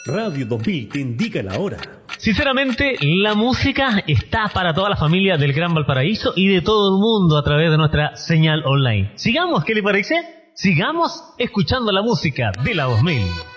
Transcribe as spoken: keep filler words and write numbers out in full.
Radio dos mil te indica la hora. Sinceramente, la música está para toda la familia del Gran Valparaíso y de todo el mundo a través de nuestra señal online. Sigamos, ¿qué le parece? Sigamos escuchando la música de la dos mil.